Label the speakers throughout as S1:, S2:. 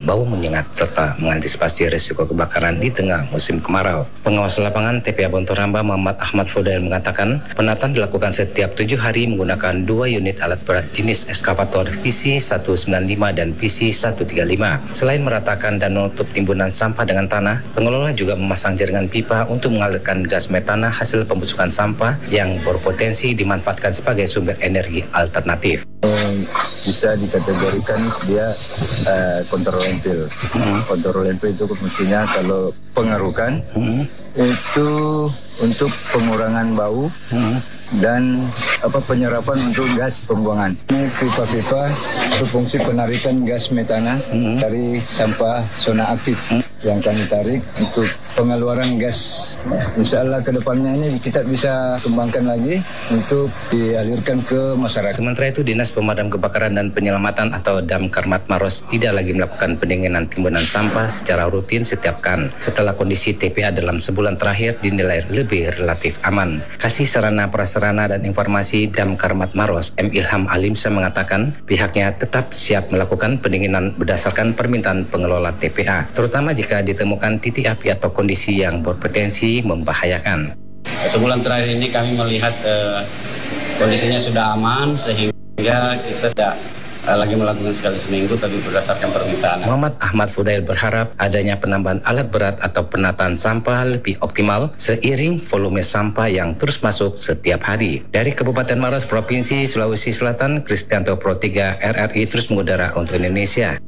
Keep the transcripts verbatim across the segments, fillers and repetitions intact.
S1: bau menyengat serta mengantisipasi risiko kebakaran di tengah musim kemarau. Pengawas lapangan T P A Bontoramba Muhammad Ahmad Fudail mengatakan penataan dilakukan setiap tujuh hari menggunakan dua unit alat berat jenis ekskavator V C seratus sembilan puluh lima dan V C seratus tiga puluh lima. Selain meratakan dan menutup timbunan sampah dengan tanah, pengelola juga memasang jaringan pipa untuk mengalirkan gas metana hasil pembusukan sampah yang berpotensi dimanfaatkan sebagai sumber energi alternatif.
S2: Bisa dikategorikan dia uh, kontrol landfill. Hmm. Kontrol landfill itu maksudnya kalau pengarukan hmm. itu untuk pengurangan bau hmm. dan apa penyerapan untuk gas pembuangan. Ini pipa-pipa berfungsi penarikan gas metana hmm. dari sampah zona aktif hmm. yang kami tarik untuk pengeluaran gas. Insya Allah ke depannya ini kita bisa kembangkan lagi untuk dialirkan ke masyarakat.
S1: Sementara itu, Dinas Pemadam Kebakaran dan Penyelamatan atau Damkarmat Maros tidak lagi melakukan pendinginan timbunan sampah secara rutin setiap pekan setelah kondisi T P A dalam sebulan terakhir dinilai lebih relatif aman. Kasih Sarana Prasarana dan Informasi Damkarmat Maros M. Ilham Alimsa mengatakan pihaknya tetap siap melakukan pendinginan berdasarkan permintaan pengelola T P A, terutama jika ditemukan titik api atau kondisi yang berpotensi membahayakan.
S3: Sebulan terakhir ini kami melihat eh, kondisinya sudah aman sehingga kita tidak eh, lagi melakukan sekali seminggu tapi berdasarkan permintaan.
S1: Muhammad Ahmad Fudail berharap adanya penambahan alat berat atau penataan sampah lebih optimal seiring volume sampah yang terus masuk setiap hari. Dari Kabupaten Maros, Provinsi Sulawesi Selatan, Kristianto Pro tiga R R I terus mengudara untuk Indonesia.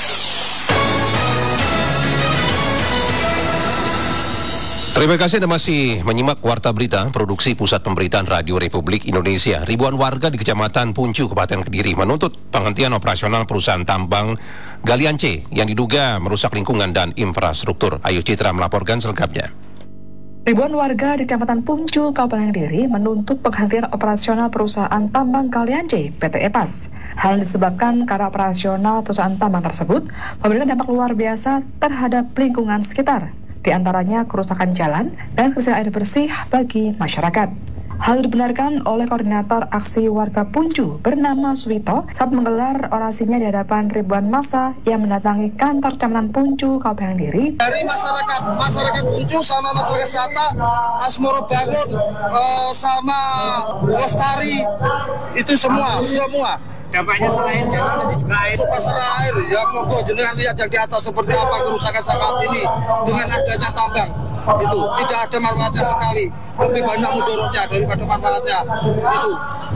S4: Terima kasih Anda masih menyimak Warta Berita Produksi Pusat Pemberitaan Radio Republik Indonesia. Ribuan warga di Kecamatan Puncu, Kabupaten Kediri menuntut penghentian operasional perusahaan tambang Galian C yang diduga merusak lingkungan dan infrastruktur. Ayu Citra melaporkan selengkapnya.
S5: Ribuan warga di Kecamatan Puncu, Kabupaten Kediri menuntut penghentian operasional perusahaan tambang Galian C P T EPAS. Hal disebabkan karena operasional perusahaan tambang tersebut memberikan dampak luar biasa terhadap lingkungan sekitar, di antaranya kerusakan jalan dan ketersediaan air bersih bagi masyarakat. Hal dibenarkan oleh koordinator aksi warga Puncu bernama Suwito saat menggelar orasinya di hadapan ribuan massa yang mendatangi kantor Kecamatan Puncu, Kabupaten Kediri.
S6: Dari masyarakat masyarakat Puncu sama masyarakat Sata, Asmoro Bangun, uh, sama Lestari, itu semua, semua.
S7: Dampaknya selain jalan tadi juga air.
S6: Pasar air yang monggo jenengan lihat yang di atas seperti apa kerusakan saat ini dengan adanya tambang. Itu tidak ada manfaatnya sekali, lebih banyak mudorotnya daripada manfaatnya. Itu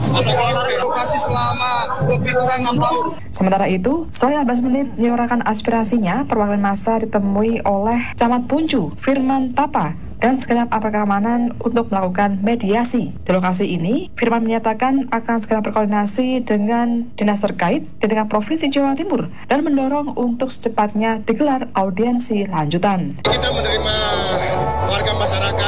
S6: operasi selama lebih kurang enam tahun.
S5: Sementara itu, setelah lima belas menit menyuarakan aspirasinya, perwakilan massa ditemui oleh Camat Puncu, Firman Tapa, dan segenap aparat keamanan untuk melakukan mediasi. Di lokasi ini, Firman menyatakan akan segera berkoordinasi dengan dinas terkait di tingkat Provinsi Jawa Timur dan mendorong untuk secepatnya digelar audiensi lanjutan.
S6: Kita menerima warga masyarakat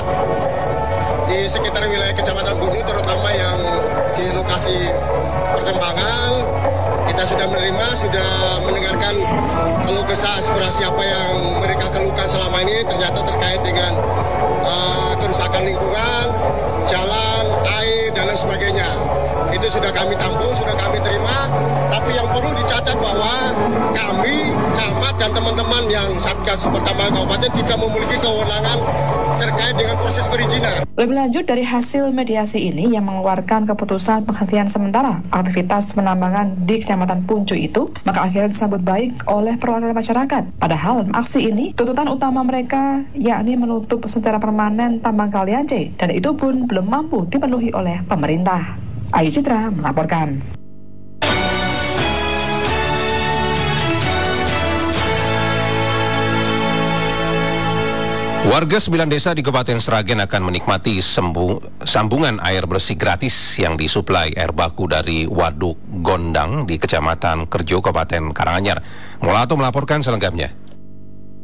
S6: di sekitar wilayah Kecamatan Puncu, terutama yang di lokasi perkembangan. Kita sudah menerima, sudah mendengarkan keluh kesah aspirasi apa yang mereka keluhkan selama ini, ternyata terkait dengan uh, kerusakan lingkungan, jalan, air, dan lain sebagainya. Itu sudah kami tampung, sudah kami terima, tapi yang perlu dicatat bahwa kami, camat dan teman-teman yang Satgas Pertambangan Kabupaten tidak memiliki kewenangan terkait dengan proses perizinan.
S5: Lebih lanjut, dari hasil mediasi ini yang mengeluarkan keputusan penghentian sementara aktivitas penambangan di Kecamatan Puncu itu, maka akhirnya disambut baik oleh perwakilan masyarakat. Padahal aksi ini tuntutan utama mereka yakni menutup secara permanen tambang Galian C, dan itu pun belum mampu dipenuhi oleh pemerintah. Ayu Citra melaporkan.
S4: Warga sembilan desa di Kabupaten Sragen akan menikmati sembung, sambungan air bersih gratis yang disuplai air baku dari Waduk Gondang di Kecamatan Kerjo, Kabupaten Karanganyar. Mulato melaporkan selengkapnya.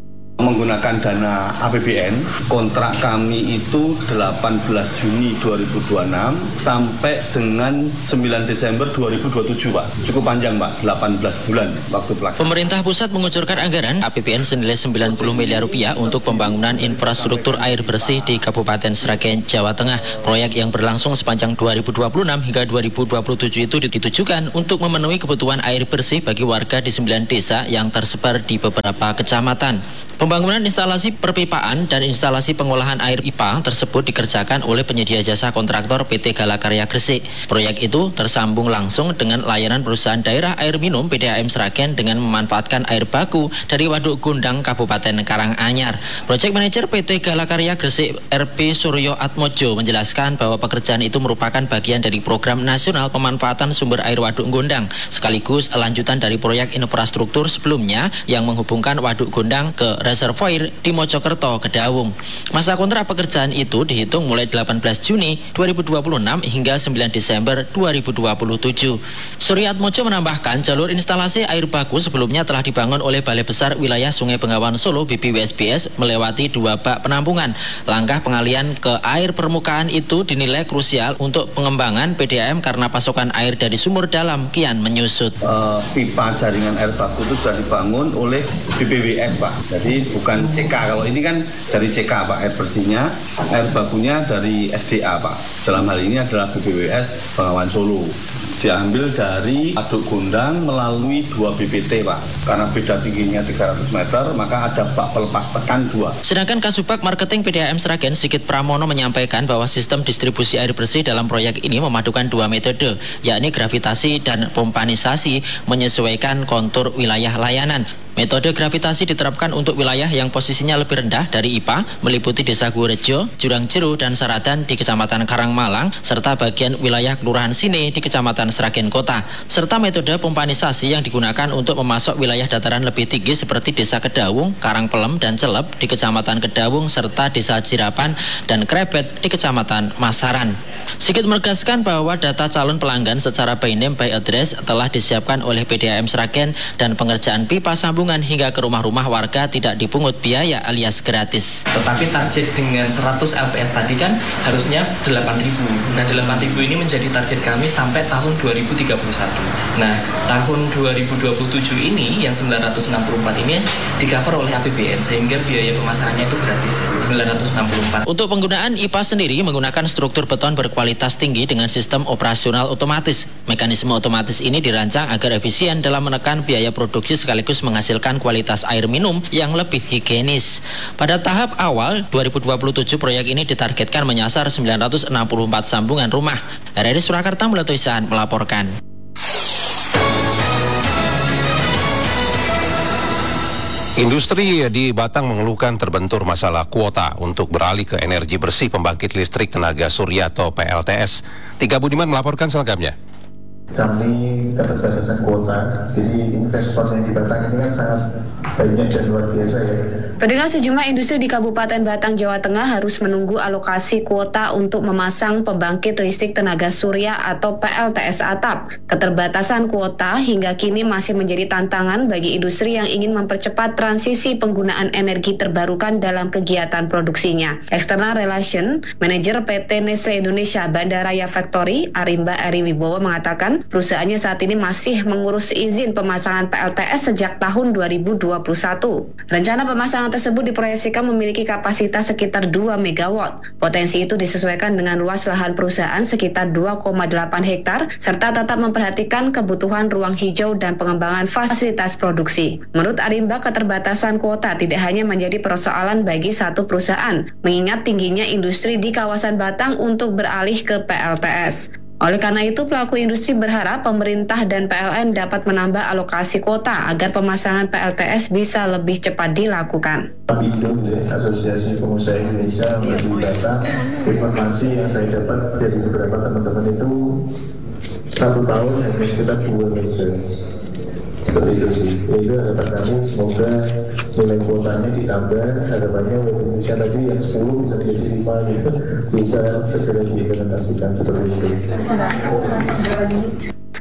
S8: menggunakan dana A P B N. Kontrak kami itu delapan belas Juni dua ribu dua puluh enam sampai dengan sembilan Desember dua ribu dua puluh tujuh, Pak. Cukup panjang, Pak. delapan belas bulan waktu pelaksanaan.
S9: Pemerintah pusat mengucurkan anggaran A P B N senilai sembilan puluh miliar rupiah untuk pembangunan infrastruktur air bersih di Kabupaten Sragen, Jawa Tengah. Proyek yang berlangsung sepanjang dua ribu dua puluh enam hingga dua ribu dua puluh tujuh itu ditujukan untuk memenuhi kebutuhan air bersih bagi warga di sembilan desa yang tersebar di beberapa kecamatan. Pembangunan instalasi perpipaan dan instalasi pengolahan air I P A tersebut dikerjakan oleh penyedia jasa kontraktor P T Galakarya Gresik. Proyek itu tersambung langsung dengan layanan perusahaan daerah air minum P D A M Sragen dengan memanfaatkan air baku dari Waduk Gondang Kabupaten Karanganyar. Project Manager P T Galakarya Gresik R P Suryo Atmojo menjelaskan bahwa pekerjaan itu merupakan bagian dari program nasional pemanfaatan sumber air Waduk Gondang, sekaligus lanjutan dari proyek infrastruktur sebelumnya yang menghubungkan Waduk Gondang ke reservoir di Mojokerto, Kedawung. Masa kontrak pekerjaan itu dihitung mulai delapan belas Juni dua ribu dua puluh enam hingga sembilan Desember dua ribu dua puluh tujuh. Surya Atmojo menambahkan jalur instalasi air baku sebelumnya telah dibangun oleh Balai Besar Wilayah Sungai Bengawan Solo B B W S B S melewati dua bak penampungan. Langkah pengalian ke air permukaan itu dinilai krusial untuk pengembangan P D A M karena pasokan air dari sumur dalam kian menyusut.
S8: Uh, pipa jaringan air baku itu sudah dibangun oleh B B W S, Pak. Jadi bukan C K. Kalau ini kan dari C K, Pak, air bersihnya, air bakunya dari S D A, Pak. Dalam hal ini adalah B B W S Bengawan Solo. Diambil dari Waduk Gondang melalui dua B P T, Pak. Karena beda tingginya tiga ratus meter, maka ada bak pelepas tekan dua.
S9: Sedangkan Kasubag Marketing P D A M Sragen Sigit Pramono menyampaikan bahwa sistem distribusi air bersih dalam proyek ini memadukan dua metode, yakni gravitasi dan pompanisasi menyesuaikan kontur wilayah layanan. Metode gravitasi diterapkan untuk wilayah yang posisinya lebih rendah dari I P A, meliputi Desa Gurejo, Jurang Jeru, dan Saradan di Kecamatan Karangmalang, serta bagian wilayah Kelurahan Sine di Kecamatan Sragen Kota, serta metode pompanisasi yang digunakan untuk memasok wilayah dataran lebih tinggi seperti Desa Kedawung, Karangpelem, dan Celep di Kecamatan Kedawung, serta Desa Jirapan dan Krebet di Kecamatan Masaran. Sigit menegaskan bahwa data calon pelanggan secara by name by address telah disiapkan oleh P D A M Sragen dan pengerjaan pipa sambungan hingga ke rumah-rumah warga tidak dipungut biaya alias gratis.
S10: Tetapi target dengan seratus L P S tadi kan harusnya delapan ribu. Nah, delapan ribu ini menjadi target kami sampai tahun dua ribu tiga puluh satu. Nah, tahun dua ribu dua puluh tujuh ini yang sembilan ratus enam puluh empat ini di-cover oleh A P B N sehingga biaya pemasangannya itu gratis sembilan ratus enam puluh empat.
S9: Untuk penggunaan I P A sendiri menggunakan struktur beton berkualitas tinggi dengan sistem operasional otomatis. Mekanisme otomatis ini dirancang agar efisien dalam menekan biaya produksi sekaligus menghasilkan kualitas air minum yang lebih higienis. Pada tahap awal dua ribu dua puluh tujuh proyek ini ditargetkan menyasar sembilan ratus enam puluh empat sambungan rumah. R R I Surakarta Mulatuisan melaporkan.
S4: Industri di Batang mengeluhkan terbentur masalah kuota untuk beralih ke energi bersih pembangkit listrik tenaga surya atau P L T S. Tiga Budiman melaporkan selengkapnya.
S11: Kami keterbatasan kuota, jadi investor yang di Batang ini kan sangat banyak dan luar biasa ya.
S12: Pedagang sejumlah industri di Kabupaten Batang, Jawa Tengah harus menunggu alokasi kuota untuk memasang pembangkit listrik tenaga surya atau P L T S atap. Keterbatasan kuota hingga kini masih menjadi tantangan bagi industri yang ingin mempercepat transisi penggunaan energi terbarukan dalam kegiatan produksinya. External Relation Manager P T Nestle Indonesia Bandaraya Factory, Arimba Eri Wibowo mengatakan perusahaannya saat ini masih mengurus izin pemasangan P L T S sejak tahun dua ribu dua puluh satu. Rencana pemasangan tersebut diproyeksikan memiliki kapasitas sekitar dua megawatt. Potensi itu disesuaikan dengan luas lahan perusahaan sekitar dua koma delapan hektar, serta tetap memperhatikan kebutuhan ruang hijau dan pengembangan fasilitas produksi. Menurut Arimba, keterbatasan kuota tidak hanya menjadi persoalan bagi satu perusahaan, mengingat tingginya industri di kawasan Batang untuk beralih ke P L T S. Oleh karena itu, pelaku industri berharap pemerintah dan P L N dapat menambah alokasi kuota agar pemasangan P L T S bisa lebih cepat dilakukan.
S11: Asosiasi Pengusaha Indonesia melalui data informasi yang saya dapat dari beberapa teman-teman itu satu tahun hanya sekitar dua minggu. Seperti itu sih. Itu harapan kami, semoga nilai kuotanya ditambah, harapannya Indonesia tadi yang sepuluh bisa menjadi lima gitu, bisa segera diimplementasikan seperti itu.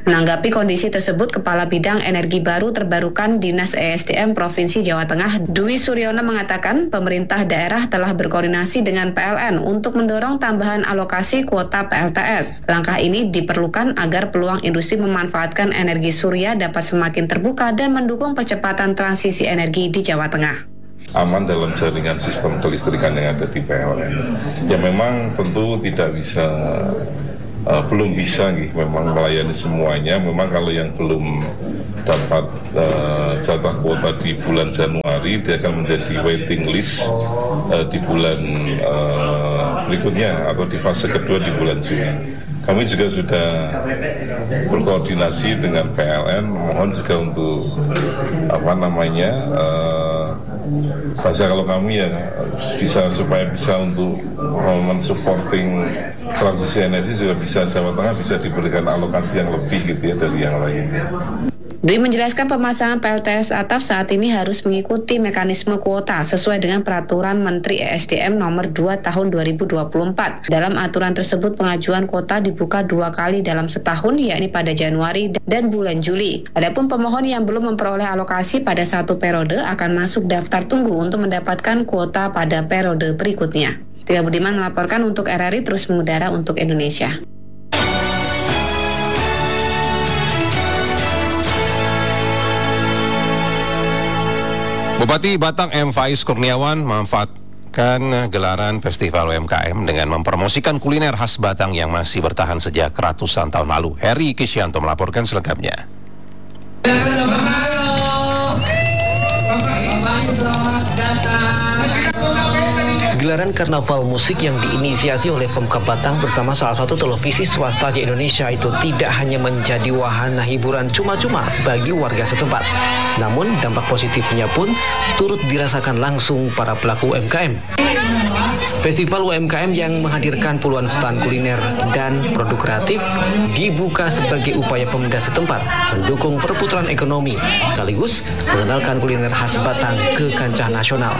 S12: Menanggapi kondisi tersebut, Kepala Bidang Energi Baru Terbarukan Dinas E S D M Provinsi Jawa Tengah, Dwi Suryono mengatakan pemerintah daerah telah berkoordinasi dengan P L N untuk mendorong tambahan alokasi kuota P L T S. Langkah ini diperlukan agar peluang industri memanfaatkan energi surya dapat semakin terbuka dan mendukung percepatan transisi energi di Jawa Tengah.
S13: Aman dalam jaringan sistem kelistrikan yang ada di P L N. Ya memang tentu tidak bisa, uh, belum bisa gitu, memang melayani semuanya. Memang kalau yang belum dapat uh, jatah kuota di bulan Januari, dia akan menjadi waiting list uh, di bulan uh, berikutnya atau di fase kedua di bulan Juni. Kami juga sudah berkoordinasi dengan P L N, mohon juga untuk apa namanya uh, bahasa kalau kami ya bisa supaya bisa untuk mensupporting transisi energi juga bisa Jawa Tengah bisa diberikan alokasi yang lebih gitu ya dari yang lainnya.
S12: Dwi menjelaskan pemasangan P L T S atap saat ini harus mengikuti mekanisme kuota sesuai dengan peraturan Menteri E S D M nomor dua tahun dua ribu dua puluh empat. Dalam aturan tersebut pengajuan kuota dibuka dua kali dalam setahun, yakni pada Januari dan bulan Juli. Adapun pemohon yang belum memperoleh alokasi pada satu periode akan masuk daftar tunggu untuk mendapatkan kuota pada periode berikutnya. Tia Budiman melaporkan untuk R R I terus mengudara untuk Indonesia.
S4: Bupati Batang M. Faiz Kurniawan memanfaatkan gelaran Festival U M K M dengan mempromosikan kuliner khas Batang yang masih bertahan sejak ratusan tahun lalu. Heri Kisyanto melaporkan selengkapnya.
S14: Gelaran karnaval musik yang diinisiasi oleh Pemkab Batang bersama salah satu televisi swasta di Indonesia itu tidak hanya menjadi wahana hiburan cuma-cuma bagi warga setempat. Namun dampak positifnya pun turut dirasakan langsung para pelaku U M K M. Festival U M K M yang menghadirkan puluhan stand kuliner dan produk kreatif dibuka sebagai upaya Pemda setempat mendukung perputaran ekonomi sekaligus mengenalkan kuliner khas Batang ke kancah nasional.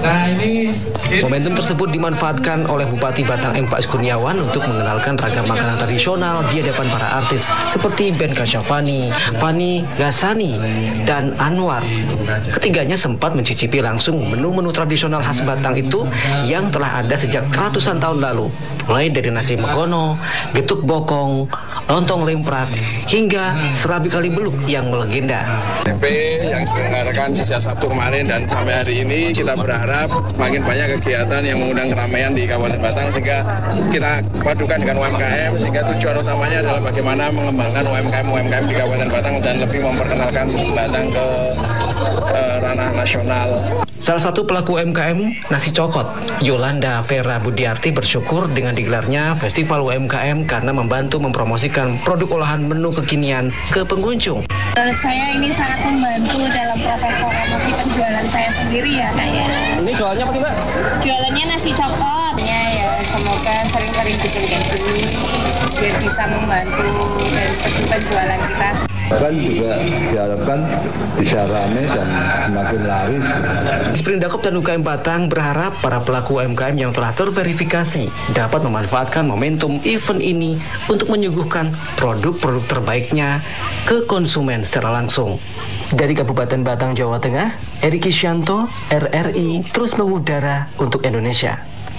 S14: Momentum tersebut dimanfaatkan oleh Bupati Batang M. Faiz Kurniawan untuk mengenalkan ragam makanan tradisional di hadapan para artis seperti Ben Kasyafani, Fani Ghasani, dan Anwar. Ketiganya sempat mencicipi langsung menu-menu tradisional khas Batang itu yang telah ada sejak ratusan tahun lalu, mulai dari nasi megono, getuk bokong, lontong lemprak, hingga serabi kali beluk yang melegenda.
S15: T V yang diselenggarakan sejak Sabtu kemarin dan sampai hari ini kita berharap makin banyak kegiatan yang mengundang keramaian di Kabupaten Batang sehingga kita padukan dengan U M K M sehingga tujuan utamanya adalah bagaimana mengembangkan U M K M U M K M di Kabupaten Batang dan lebih memperkenalkan Batang ke uh, ranah nasional.
S14: Salah satu pelaku U M K M nasi cokot, Yolanda Vera Budiarti, bersyukur dengan digelarnya Festival U M K M karena membantu mempromosikan produk olahan menu kekinian ke pengunjung.
S16: Menurut saya ini sangat membantu dalam proses promosi penjualan saya sendiri ya kayak.
S14: Ini jualannya apa sih Mbak?
S16: Jualannya nasi cokot. Ya ya semoga sering-sering bikin kayak gini biar bisa membantu dari segi penjualan kita.
S2: Bahkan juga diharapkan bisa ramai dan semakin laris.
S14: Sprindakop dan U K M Batang berharap para pelaku U M K M yang telah terverifikasi dapat memanfaatkan momentum event ini untuk menyuguhkan produk-produk terbaiknya ke konsumen secara langsung. Dari Kabupaten Batang, Jawa Tengah, Heri Kisyanto, R R I terus mengudara untuk Indonesia.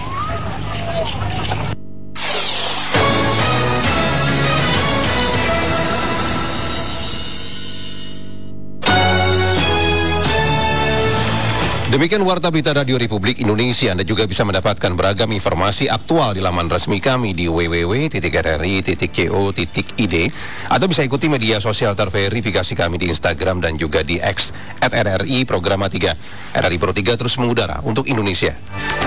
S4: Demikian Warta Berita Radio Republik Indonesia. Anda juga bisa mendapatkan beragam informasi aktual di laman resmi kami di w w w titik r r i titik co titik i d atau bisa ikuti media sosial terverifikasi kami di Instagram dan juga di X at R R I Programa tiga. R R I Pro tiga terus mengudara untuk Indonesia.